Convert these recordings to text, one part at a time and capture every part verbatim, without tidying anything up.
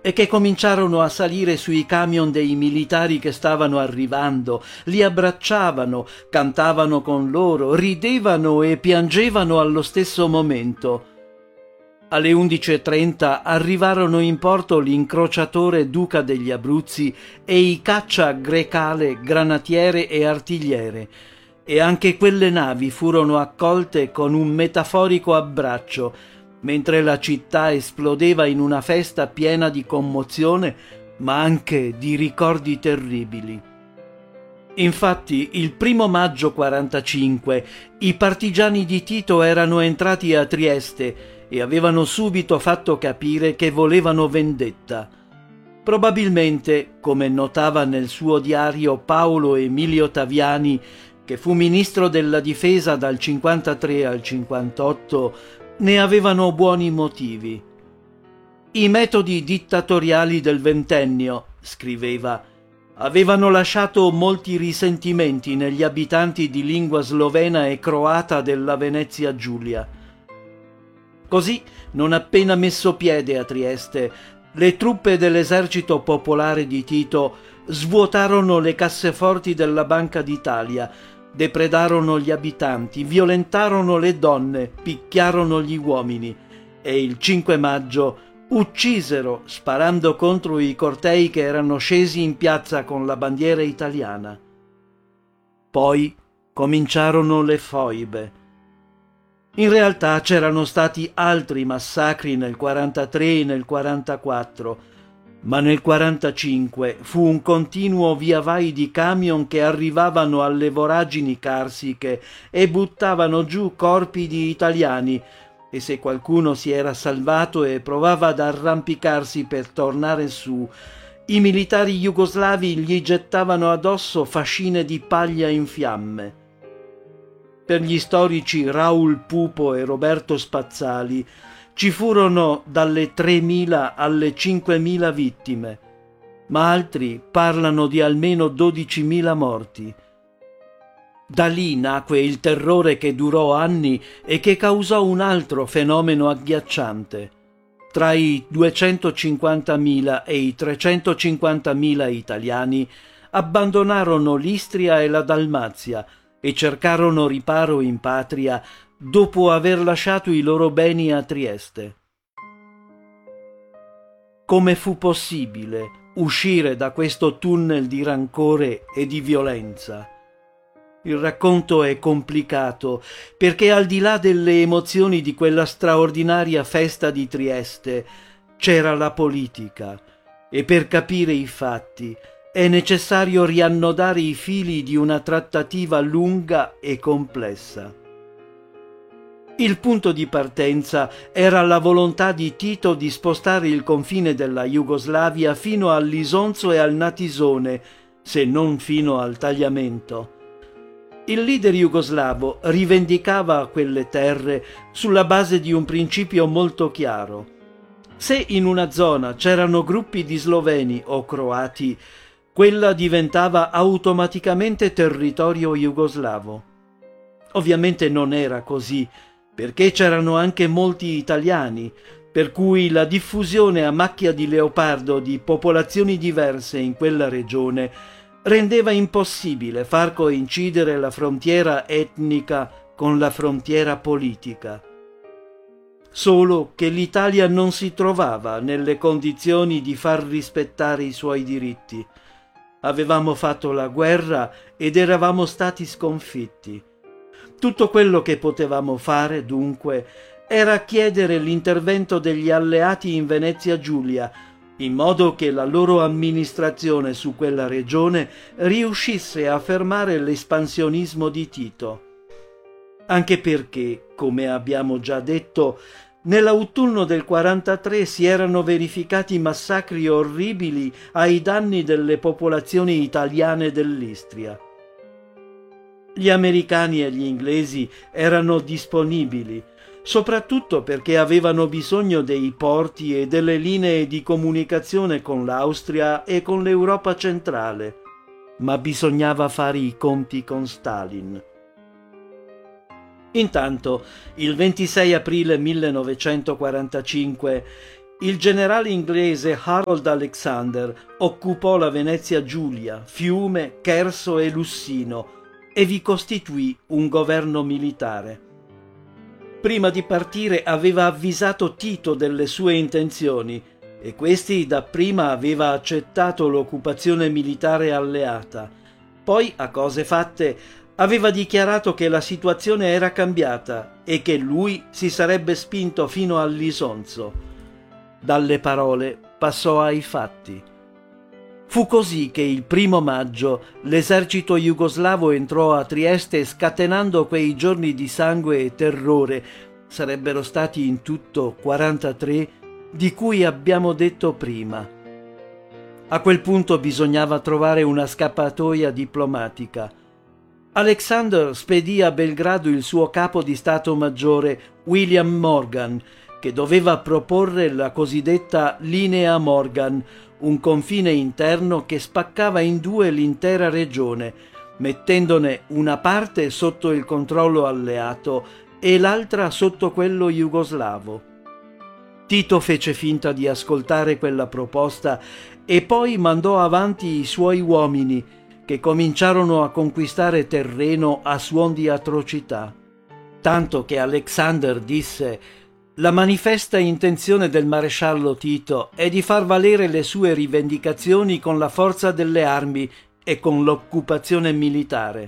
e che cominciarono a salire sui camion dei militari che stavano arrivando, li abbracciavano, cantavano con loro, ridevano e piangevano allo stesso momento. Alle undici e trenta arrivarono in porto l'incrociatore Duca degli Abruzzi e i caccia Grecale, granatiere e artigliere, e anche quelle navi furono accolte con un metaforico abbraccio, mentre la città esplodeva in una festa piena di commozione, ma anche di ricordi terribili. Infatti, il primo maggio quarantacinque i partigiani di Tito erano entrati a Trieste e avevano subito fatto capire che volevano vendetta. Probabilmente, come notava nel suo diario Paolo Emilio Taviani, che fu ministro della difesa dal cinquantatré al cinquantotto, ne avevano buoni motivi. I metodi dittatoriali del ventennio, scriveva, avevano lasciato molti risentimenti negli abitanti di lingua slovena e croata della Venezia Giulia. Così, non appena messo piede a Trieste, le truppe dell'esercito popolare di Tito svuotarono le casseforti della Banca d'Italia, depredarono gli abitanti, violentarono le donne, picchiarono gli uomini e il cinque maggio uccisero sparando contro i cortei che erano scesi in piazza con la bandiera italiana. Poi cominciarono le foibe. In realtà c'erano stati altri massacri nel quarantatré e nel quarantaquattro, ma nel quarantacinque fu un continuo via vai di camion che arrivavano alle voragini carsiche e buttavano giù corpi di italiani, e se qualcuno si era salvato e provava ad arrampicarsi per tornare su, i militari jugoslavi gli gettavano addosso fascine di paglia in fiamme. Per gli storici Raul Pupo e Roberto Spazzali ci furono dalle tremila alle cinquemila vittime, ma altri parlano di almeno dodicimila morti. Da lì nacque il terrore che durò anni e che causò un altro fenomeno agghiacciante. Tra i duecentocinquantamila e i trecentocinquantamila italiani abbandonarono l'Istria e la Dalmazia e cercarono riparo in patria dopo aver lasciato i loro beni a Trieste. Come fu possibile uscire da questo tunnel di rancore e di violenza? Il racconto è complicato perché al di là delle emozioni di quella straordinaria festa di Trieste c'era la politica, e per capire i fatti è necessario riannodare i fili di una trattativa lunga e complessa. Il punto di partenza era la volontà di Tito di spostare il confine della Jugoslavia fino all'Isonzo e al Natisone, se non fino al Tagliamento. Il leader jugoslavo rivendicava quelle terre sulla base di un principio molto chiaro. Se in una zona c'erano gruppi di sloveni o croati, quella diventava automaticamente territorio jugoslavo. Ovviamente non era così, perché c'erano anche molti italiani, per cui la diffusione a macchia di leopardo di popolazioni diverse in quella regione rendeva impossibile far coincidere la frontiera etnica con la frontiera politica. Solo che l'Italia non si trovava nelle condizioni di far rispettare i suoi diritti. Avevamo fatto la guerra ed eravamo stati sconfitti. Tutto quello che potevamo fare, dunque, era chiedere l'intervento degli alleati in Venezia Giulia, in modo che la loro amministrazione su quella regione riuscisse a fermare l'espansionismo di Tito. Anche perché, come abbiamo già detto, nell'autunno del quarantatré si erano verificati massacri orribili ai danni delle popolazioni italiane dell'Istria. Gli americani e gli inglesi erano disponibili, soprattutto perché avevano bisogno dei porti e delle linee di comunicazione con l'Austria e con l'Europa centrale, ma bisognava fare i conti con Stalin. Intanto, il ventisei aprile millenovecentoquarantacinque, il generale inglese Harold Alexander occupò la Venezia Giulia, Fiume, Cherso e Lussino e vi costituì un governo militare. Prima di partire aveva avvisato Tito delle sue intenzioni e questi dapprima aveva accettato l'occupazione militare alleata. Poi, a cose fatte, aveva dichiarato che la situazione era cambiata e che lui si sarebbe spinto fino all'Isonzo. Dalle parole passò ai fatti. Fu così che il primo maggio l'esercito jugoslavo entrò a Trieste scatenando quei giorni di sangue e terrore, sarebbero stati in tutto quarantatré, di cui abbiamo detto prima. A quel punto bisognava trovare una scappatoia diplomatica. Alexander spedì a Belgrado il suo capo di Stato Maggiore, William Morgan, che doveva proporre la cosiddetta Linea Morgan, un confine interno che spaccava in due l'intera regione, mettendone una parte sotto il controllo alleato e l'altra sotto quello jugoslavo. Tito fece finta di ascoltare quella proposta e poi mandò avanti i suoi uomini, che cominciarono a conquistare terreno a suon di atrocità. Tanto che Alexander disse: «La manifesta intenzione del maresciallo Tito è di far valere le sue rivendicazioni con la forza delle armi e con l'occupazione militare».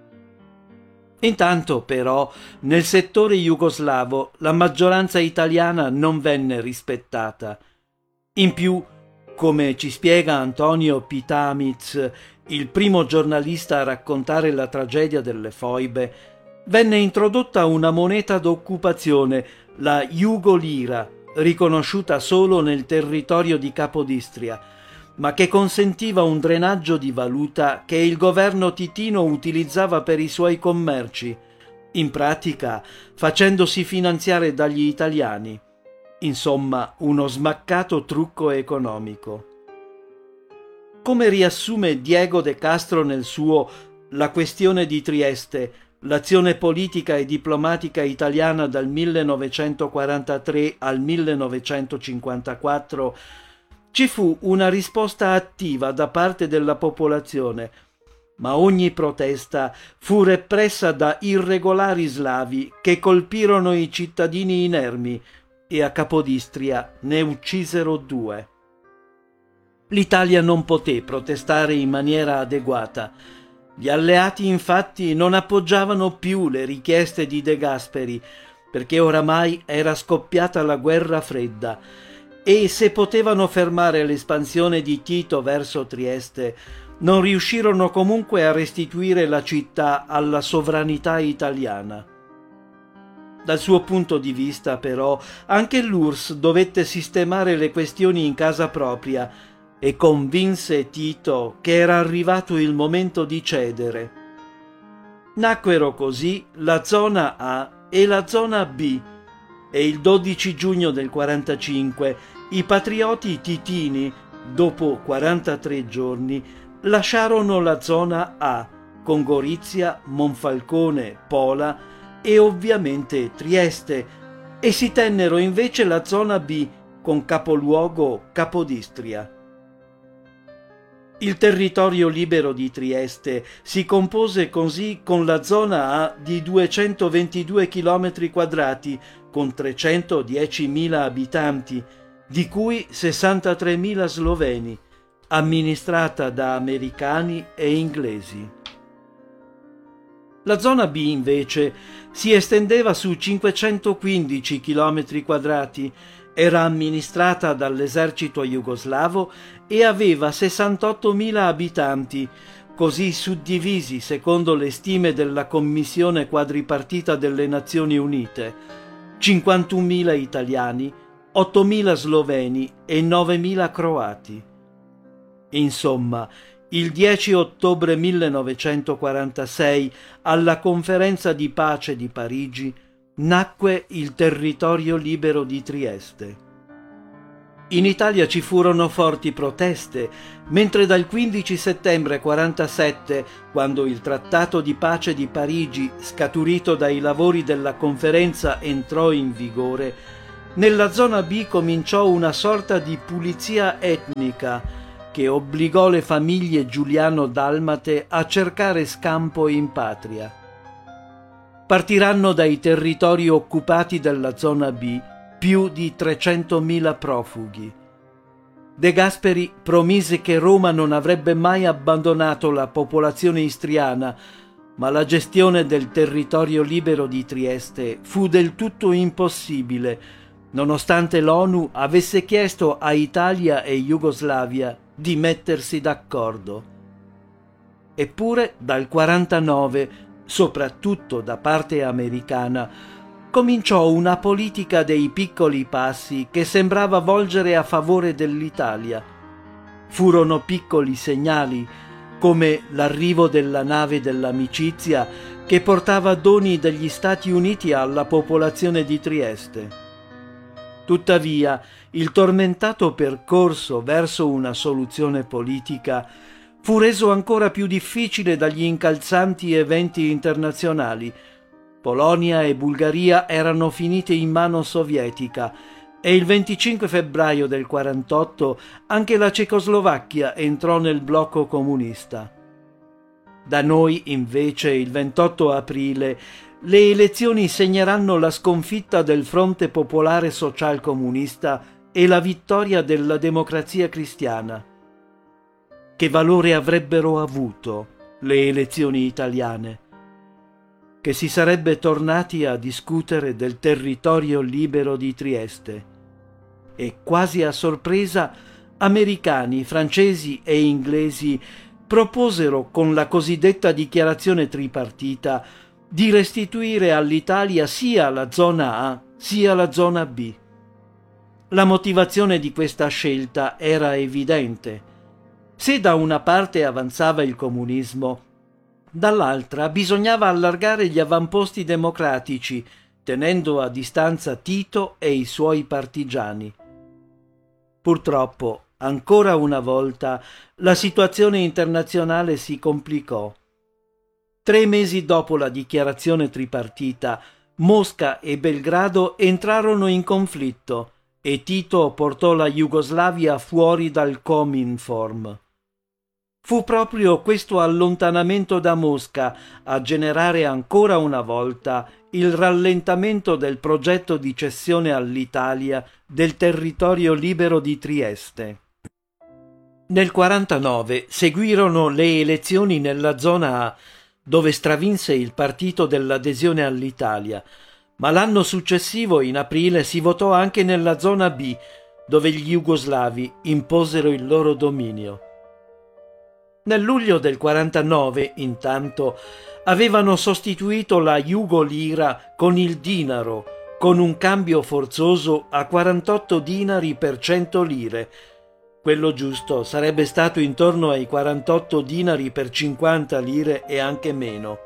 Intanto, però, nel settore jugoslavo la maggioranza italiana non venne rispettata. In più, come ci spiega Antonio Pitamiz, il primo giornalista a raccontare la tragedia delle foibe, venne introdotta una moneta d'occupazione, la Jugolira, riconosciuta solo nel territorio di Capodistria, ma che consentiva un drenaggio di valuta che il governo titino utilizzava per i suoi commerci, in pratica facendosi finanziare dagli italiani. Insomma, uno smaccato trucco economico. Come riassume Diego de Castro nel suo La questione di Trieste, l'azione politica e diplomatica italiana dal millenovecentoquarantatré al millenovecentocinquantaquattro, ci fu una risposta attiva da parte della popolazione, ma ogni protesta fu repressa da irregolari slavi che colpirono i cittadini inermi e a Capodistria ne uccisero due. L'Italia non poté protestare in maniera adeguata. Gli alleati infatti non appoggiavano più le richieste di De Gasperi, perché oramai era scoppiata la guerra fredda, e se potevano fermare l'espansione di Tito verso Trieste, non riuscirono comunque a restituire la città alla sovranità italiana. Dal suo punto di vista, però, anche l'U R S S dovette sistemare le questioni in casa propria e convinse Tito che era arrivato il momento di cedere. Nacquero così la zona A e la zona B, e il dodici giugno del quarantacinque i patrioti titini, dopo quarantatré giorni, lasciarono la zona A, con Gorizia, Monfalcone, Pola e ovviamente Trieste, e si tennero invece la zona B, con capoluogo Capodistria. Il territorio libero di Trieste si compose così con la zona A di duecentoventidue chilometri quadrati, con trecentodiecimila abitanti, di cui sessantatremila sloveni, amministrata da americani e inglesi. La zona B, invece, si estendeva su cinquecentoquindici chilometri quadrati, era amministrata dall'esercito jugoslavo e aveva sessantottomila abitanti, così suddivisi secondo le stime della Commissione quadripartita delle Nazioni Unite: cinquantunomila italiani, ottomila sloveni e novemila croati. Insomma, il dieci ottobre millenovecentoquarantasei, alla Conferenza di pace di Parigi, nacque il territorio libero di Trieste. In Italia ci furono forti proteste, mentre dal quindici settembre quarantasette, quando il Trattato di pace di Parigi, scaturito dai lavori della conferenza, entrò in vigore, Nella zona B cominciò una sorta di pulizia etnica che obbligò le famiglie giuliano-dalmate a cercare scampo in patria. Partiranno dai territori occupati della zona B più di trecentomila profughi. De Gasperi promise che Roma non avrebbe mai abbandonato la popolazione istriana, ma la gestione del territorio libero di Trieste fu del tutto impossibile, nonostante l'ONU avesse chiesto a Italia e Jugoslavia di mettersi d'accordo. Eppure dal quarantanove, soprattutto da parte americana, cominciò una politica dei piccoli passi che sembrava volgere a favore dell'Italia. Furono piccoli segnali, come l'arrivo della nave dell'amicizia che portava doni degli Stati Uniti alla popolazione di Trieste. Tuttavia, il tormentato percorso verso una soluzione politica fu reso ancora più difficile dagli incalzanti eventi internazionali. Polonia e Bulgaria erano finite in mano sovietica e il venticinque febbraio del quarantotto anche la Cecoslovacchia entrò nel blocco comunista. Da noi, invece, il ventotto aprile, le elezioni segneranno la sconfitta del Fronte Popolare Social-Comunista e la vittoria della Democrazia Cristiana. Che valore avrebbero avuto le elezioni italiane? Che si sarebbe tornati a discutere del territorio libero di Trieste. E quasi a sorpresa, americani, francesi e inglesi proposero con la cosiddetta dichiarazione tripartita di restituire all'Italia sia la zona A sia la zona B. La motivazione di questa scelta era evidente. Se da una parte avanzava il comunismo, dall'altra bisognava allargare gli avamposti democratici, tenendo a distanza Tito e i suoi partigiani. Purtroppo, ancora una volta, la situazione internazionale si complicò. Tre mesi dopo la dichiarazione tripartita, Mosca e Belgrado entrarono in conflitto e Tito portò la Jugoslavia fuori dal Cominform. Fu proprio questo allontanamento da Mosca a generare ancora una volta il rallentamento del progetto di cessione all'Italia del territorio libero di Trieste. Nel quarantanove seguirono le elezioni nella zona A, dove stravinse il partito dell'adesione all'Italia, ma l'anno successivo, in aprile, si votò anche nella zona B, dove gli jugoslavi imposero il loro dominio. Nel luglio del quarantanove, intanto, avevano sostituito la Jugolira con il dinaro, con un cambio forzoso a quarantotto dinari per cento lire. Quello giusto sarebbe stato intorno ai quarantotto dinari per cinquanta lire e anche meno.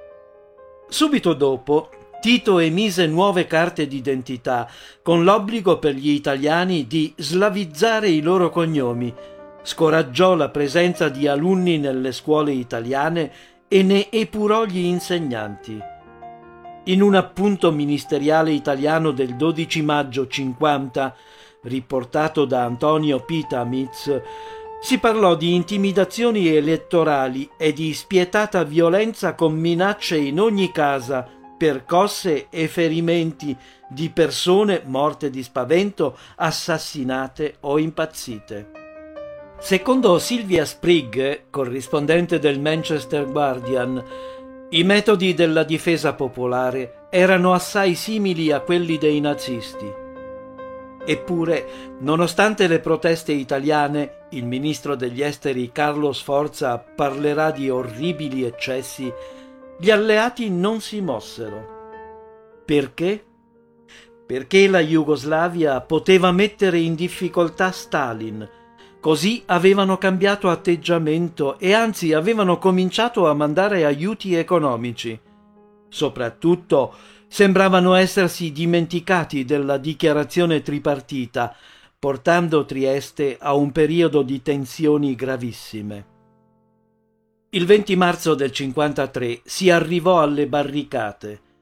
Subito dopo, Tito emise nuove carte d'identità, con l'obbligo per gli italiani di slavizzare i loro cognomi, scoraggiò la presenza di alunni nelle scuole italiane e ne epurò gli insegnanti. In un appunto ministeriale italiano del dodici maggio cinquanta, riportato da Antonio Pitamitz, si parlò di intimidazioni elettorali e di spietata violenza con minacce in ogni casa, percosse e ferimenti di persone morte di spavento, assassinate o impazzite. Secondo Sylvia Sprigg, corrispondente del Manchester Guardian, i metodi della difesa popolare erano assai simili a quelli dei nazisti. Eppure, nonostante le proteste italiane, il ministro degli esteri Carlo Sforza parlerà di orribili eccessi, gli alleati non si mossero. Perché? Perché la Jugoslavia poteva mettere in difficoltà Stalin. Così avevano cambiato atteggiamento e anzi avevano cominciato a mandare aiuti economici. Soprattutto sembravano essersi dimenticati della dichiarazione tripartita, portando Trieste a un periodo di tensioni gravissime. Il venti marzo del cinquantatré si arrivò alle barricate.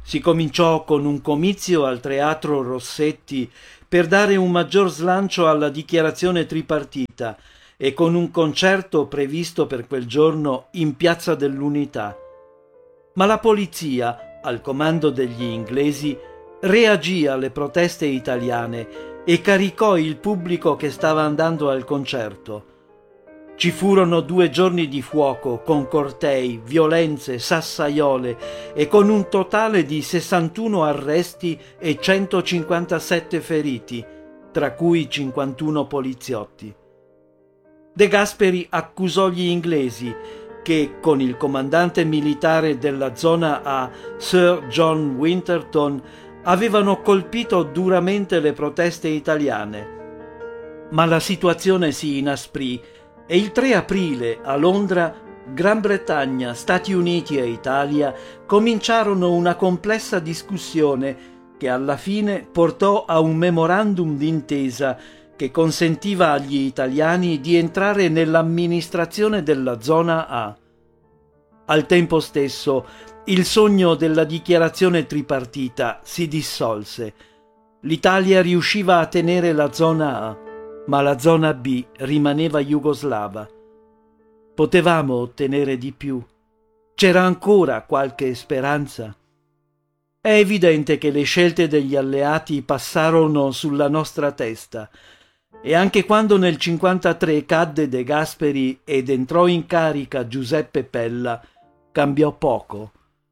Si cominciò con un comizio al Teatro Rossetti per dare un maggior slancio alla dichiarazione tripartita e con un concerto previsto per quel giorno in Piazza dell'Unità. Ma la polizia, al comando degli inglesi, reagì alle proteste italiane e caricò il pubblico che stava andando al concerto. Ci furono due giorni di fuoco con cortei, violenze, sassaiole e con un totale di sessantuno arresti e centocinquantasette feriti, tra cui cinquantuno poliziotti. De Gasperi accusò gli inglesi che, con il comandante militare della zona A, Sir John Winterton, avevano colpito duramente le proteste italiane. Ma la situazione si inasprì e il tre aprile a Londra Gran Bretagna, Stati Uniti e Italia cominciarono una complessa discussione che alla fine portò a un memorandum d'intesa che consentiva agli italiani di entrare nell'amministrazione della zona A. Al tempo stesso, il sogno della dichiarazione tripartita si dissolse. L'Italia riusciva a tenere la zona A, ma la zona B rimaneva jugoslava. Potevamo ottenere di più. C'era ancora qualche speranza. È evidente che le scelte degli alleati passarono sulla nostra testa e anche quando nel cinquantatré cadde De Gasperi ed entrò in carica Giuseppe Pella, cambiò poco.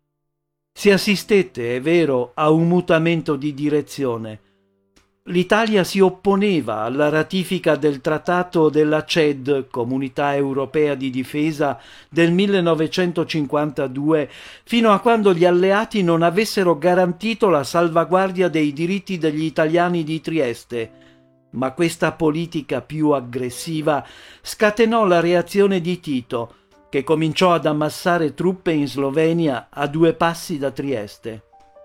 Si assistette, è vero, a un mutamento di direzione. L'Italia si opponeva alla ratifica del Trattato della C E D, Comunità Europea di Difesa, del millenovecentocinquantadue, fino a quando gli alleati non avessero garantito la salvaguardia dei diritti degli italiani di Trieste. Ma questa politica più aggressiva scatenò la reazione di Tito, che cominciò ad ammassare truppe in Slovenia a due passi da Trieste.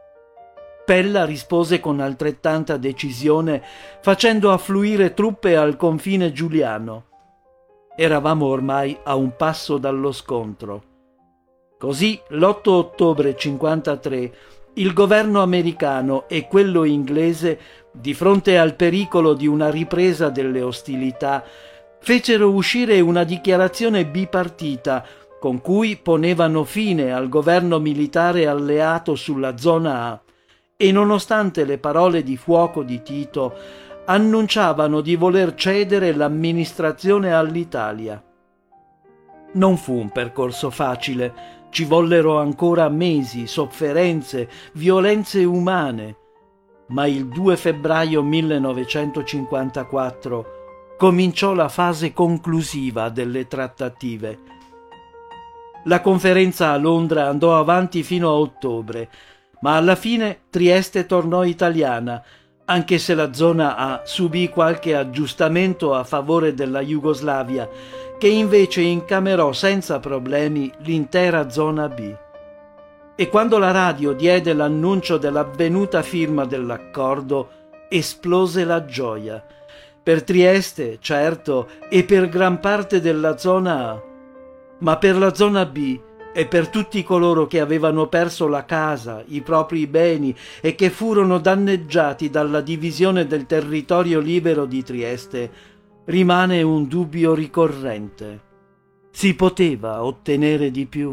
Pella rispose con altrettanta decisione, facendo affluire truppe al confine giuliano. Eravamo ormai a un passo dallo scontro. Così, l'otto ottobre cinquantatré, il governo americano e quello inglese, di fronte al pericolo di una ripresa delle ostilità, fecero uscire una dichiarazione bipartita con cui ponevano fine al governo militare alleato sulla zona A e, nonostante le parole di fuoco di Tito, annunciavano di voler cedere l'amministrazione all'Italia. Non fu un percorso facile, ci vollero ancora mesi, sofferenze, violenze umane, ma il due febbraio millenovecentocinquantaquattro cominciò la fase conclusiva delle trattative. La conferenza a Londra andò avanti fino a ottobre, ma alla fine Trieste tornò italiana, anche se la zona A subì qualche aggiustamento a favore della Jugoslavia, che invece incamerò senza problemi l'intera zona B. E quando la radio diede l'annuncio dell'avvenuta firma dell'accordo, esplose la gioia. Per Trieste, certo, e per gran parte della zona A, ma per la zona B e per tutti coloro che avevano perso la casa, i propri beni e che furono danneggiati dalla divisione del territorio libero di Trieste, rimane un dubbio ricorrente. Si poteva ottenere di più?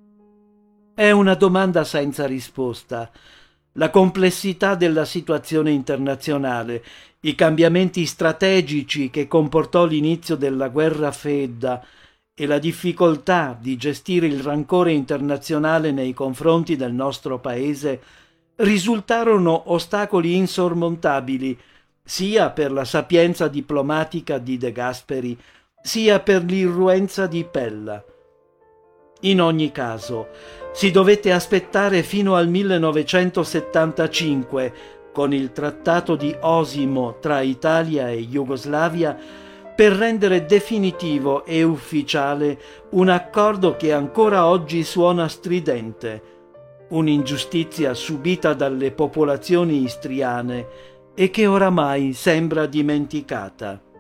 È una domanda senza risposta. La complessità della situazione internazionale, i cambiamenti strategici che comportò l'inizio della guerra fredda e la difficoltà di gestire il rancore internazionale nei confronti del nostro paese risultarono ostacoli insormontabili sia per la sapienza diplomatica di De Gasperi sia per l'irruenza di Pella. In ogni caso, si dovette aspettare fino al millenovecentosettantacinque, con il Trattato di Osimo tra Italia e Jugoslavia, per rendere definitivo e ufficiale un accordo che ancora oggi suona stridente, un'ingiustizia subita dalle popolazioni istriane e che oramai sembra dimenticata.